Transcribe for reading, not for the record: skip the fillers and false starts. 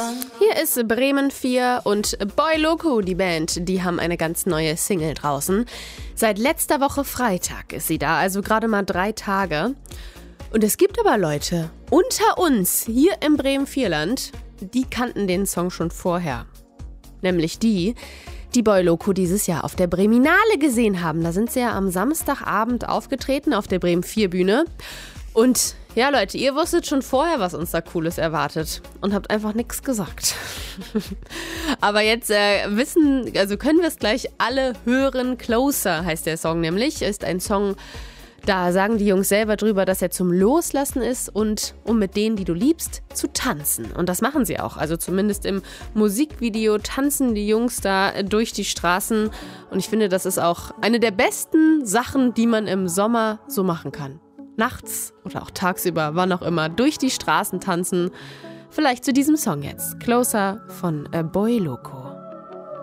Hier ist Bremen 4 und Boy Loco, die Band, die haben eine ganz neue Single draußen. Seit letzter Woche Freitag ist sie da, also gerade mal 3 Tage. Und es gibt aber Leute unter uns hier im Bremen 4-Land, die kannten den Song schon vorher. Nämlich die Boy Loco dieses Jahr auf der Breminale gesehen haben. Da sind sie ja am Samstagabend aufgetreten auf der Bremen 4 Bühne. Und ja, Leute, ihr wusstet schon vorher, was uns da Cooles erwartet und habt einfach nichts gesagt. Aber jetzt können wir es gleich alle hören. Closer heißt der Song nämlich. Ist ein Song, da sagen die Jungs selber drüber, dass er zum Loslassen ist und um mit denen, die du liebst, zu tanzen. Und das machen sie auch. Also zumindest im Musikvideo tanzen die Jungs da durch die Straßen. Und ich finde, das ist auch eine der besten Sachen, die man im Sommer so machen kann. Nachts oder auch tagsüber, wann auch immer, durch die Straßen tanzen. Vielleicht zu diesem Song jetzt. Closer von Boy Loco.